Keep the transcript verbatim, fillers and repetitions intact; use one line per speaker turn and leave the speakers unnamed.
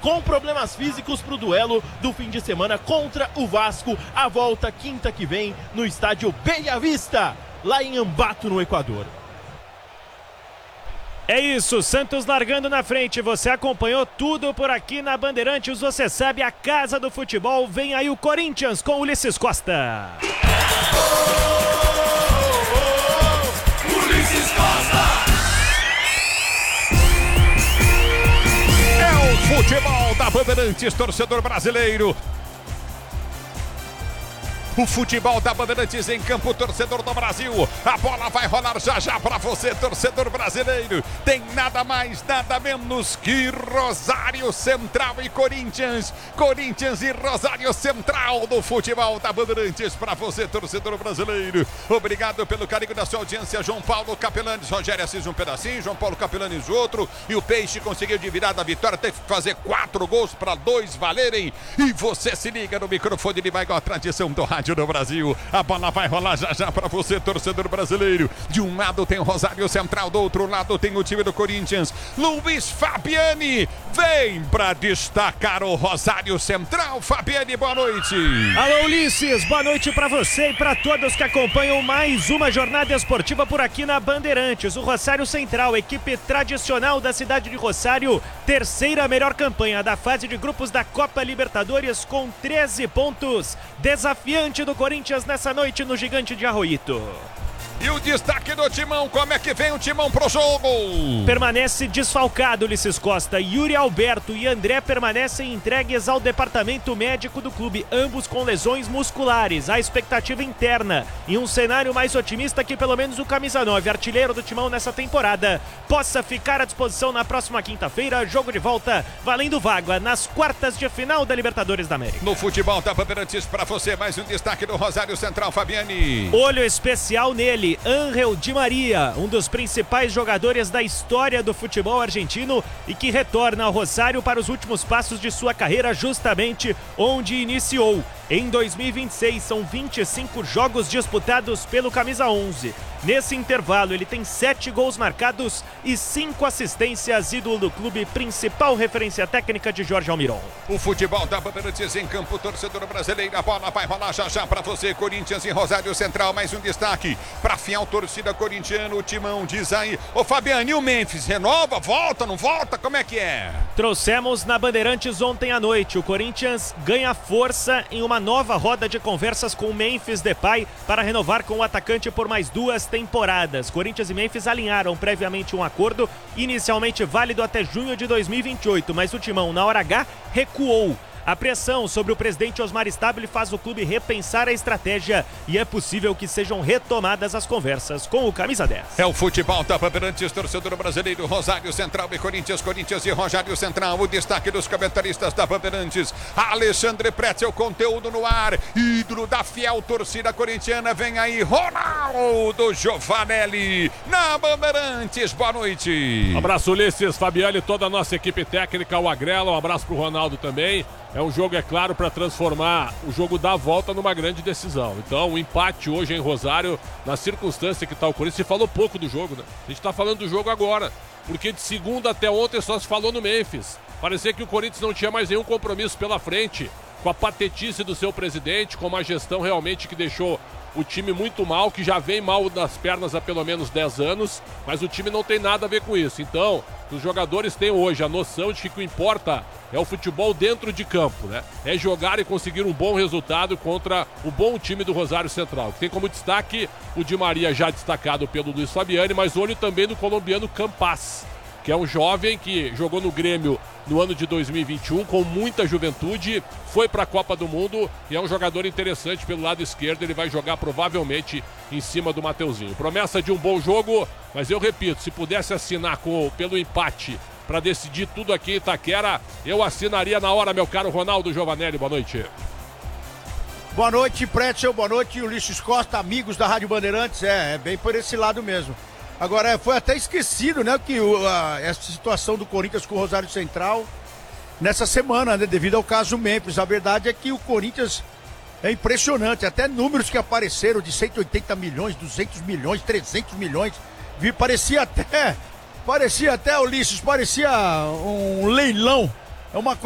com problemas físicos para o duelo do fim de semana contra o Vasco. A volta quinta que vem no estádio Bella Vista, lá em Ambato, no Equador.
É isso, Santos largando na frente, você acompanhou tudo por aqui na Bandeirantes, você sabe, a casa do futebol. Vem aí o Corinthians com Ulisses Costa.
Oh, oh, oh, Ulisses Costa!
É o futebol da Bandeirantes, torcedor brasileiro. O futebol da Bandeirantes em campo, torcedor do Brasil. A bola vai rolar já já para você, torcedor brasileiro. Tem nada mais, nada menos que Rosário Central e Corinthians. Corinthians e Rosário Central do futebol da Bandeirantes para você, torcedor brasileiro. Obrigado pelo carinho da sua audiência. João Paulo Capelanes, Rogério Assis um pedacinho, João Paulo Capelanes outro. E o Peixe conseguiu de virada a vitória. Teve que fazer quatro gols para dois valerem. E você se liga no microfone, ele vai com a tradição do rádio do Brasil. A bola vai rolar já já para você, torcedor brasileiro. De um lado tem o Rosário Central, do outro lado tem o time do Corinthians. Luiz Fabiani vem para destacar o Rosário Central. Fabiani, boa noite.
Alô, Ulisses, boa noite para você e para todos que acompanham mais uma jornada esportiva por aqui na Bandeirantes. O Rosário Central, equipe tradicional da cidade de Rosário, terceira melhor campanha da fase de grupos da Copa Libertadores, com treze pontos. Desafiante do Corinthians nessa noite no Gigante de Arroito.
E o destaque do Timão, como é que vem o Timão pro jogo?
Permanece desfalcado Ulisses Costa. Yuri Alberto e André permanecem entregues ao departamento médico do clube, ambos com lesões musculares. A expectativa interna e um cenário mais otimista que pelo menos o camisa nove, artilheiro do Timão nessa temporada, possa ficar à disposição na próxima quinta-feira. Jogo de volta valendo vaga nas quartas de final da Libertadores da América.
No futebol da Bandeirantes para você, mais um destaque do Rosário Central, Fabiani.
Olho especial nele, Ángel Di Maria, um dos principais jogadores da história do futebol argentino e que retorna ao Rosário para os últimos passos de sua carreira, justamente onde iniciou. Em dois mil e vinte e seis, são vinte e cinco jogos disputados pelo camisa onze. Nesse intervalo, ele tem sete gols marcados e cinco assistências, ídolo do clube, principal referência técnica de Jorge Almiron.
O futebol da Bandeirantes em campo, torcedor brasileiro. A bola vai rolar já já para você, Corinthians e Rosário Central. Mais um destaque para a fiel torcida corintiana. O Timão diz aí: ô Fabiano, e o Memphis? Renova? Volta? Não volta? Como é que é?
Trouxemos na Bandeirantes ontem à noite. O Corinthians ganha força em uma nova roda de conversas com o Memphis Depay para renovar com o atacante por mais duas temporadas. Corinthians e Memphis alinharam previamente um acordo, inicialmente válido até junho de dois mil e vinte e oito, mas o Timão, na hora H, recuou. A pressão sobre o presidente Osmar Stabile faz o clube repensar a estratégia e é possível que sejam retomadas as conversas com o camisa dez.
É o futebol da Bandeirantes, torcedor brasileiro. Rosário Central e Corinthians, Corinthians e Rosário Central. O destaque dos comentaristas da Bandeirantes: Alexandre Pretzel, conteúdo no ar, ídolo da fiel torcida corintiana. Vem aí Ronaldo Giovanelli na Bandeirantes. Boa noite.
Um abraço, Ulisses, Fabiano e toda a nossa equipe técnica, o Agrela. Um abraço pro Ronaldo também. É um jogo, é claro, para transformar o jogo da volta numa grande decisão. Então, o empate hoje em Rosário, na circunstância que está o Corinthians, se falou pouco do jogo, né? A gente está falando do jogo agora, porque de segunda até ontem só se falou no Memphis. Parecia que o Corinthians não tinha mais nenhum compromisso pela frente, com a patetice do seu presidente, com uma gestão realmente que deixou o time muito mal, que já vem mal das pernas há pelo menos dez anos, mas o time não tem nada a ver com isso. Então, os jogadores têm hoje a noção de que o que importa é o futebol dentro de campo, né? É jogar e conseguir um bom resultado contra o bom time do Rosário Central, que tem como destaque o Di Maria, já destacado pelo Luiz Fabiani, mas olho também no colombiano Campas, que é um jovem que jogou no Grêmio no ano de dois mil e vinte e um, com muita juventude, foi para a Copa do Mundo e é um jogador interessante pelo lado esquerdo. Ele vai jogar provavelmente em cima do Mateuzinho. Promessa de um bom jogo, mas eu repito, se pudesse assinar com, pelo empate para decidir tudo aqui em Itaquera, eu assinaria na hora, meu caro Ronaldo Giovanelli. Boa noite.
Boa noite, Pretzel, boa noite, Ulisses Costa, amigos da Rádio Bandeirantes. É, é bem por esse lado mesmo. Agora, foi até esquecido, né, que o, a, essa situação do Corinthians com o Rosário Central nessa semana, né, devido ao caso Memphis. A verdade é que o Corinthians é impressionante, até números que apareceram de cento e oitenta milhões, duzentos milhões, trezentos milhões, vi, parecia até, parecia até, Ulisses, parecia um leilão. É uma